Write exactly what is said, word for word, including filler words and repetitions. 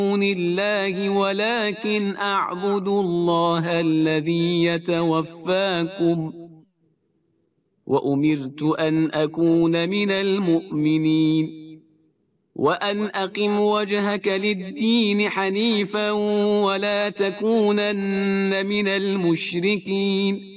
دون الله ولكن أعبد الله الذي يتوفاكم وأمرت أن أكون من المؤمنين وأن أقم وجهك للدين حنيفا ولا تكونن من المشركين